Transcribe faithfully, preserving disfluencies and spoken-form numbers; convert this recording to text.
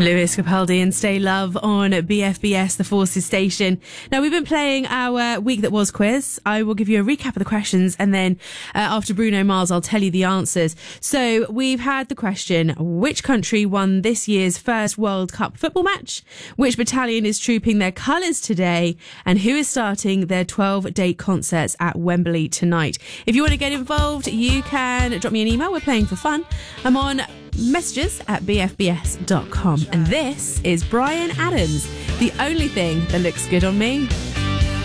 Lewis Capaldi and Stay Love on B F B S, the Forces station. Now, we've been playing our Week That Was quiz. I will give you a recap of the questions, and then uh, after Bruno Mars, I'll tell you the answers. So we've had the question, which country won this year's first World Cup football match? Which battalion is trooping their colours today? And who is starting their twelve-date concerts at Wembley tonight? If you want to get involved, you can drop me an email. We're playing for fun. I'm on messages at b f b s dot com. And this is Bryan Adams, The Only Thing That Looks Good on Me.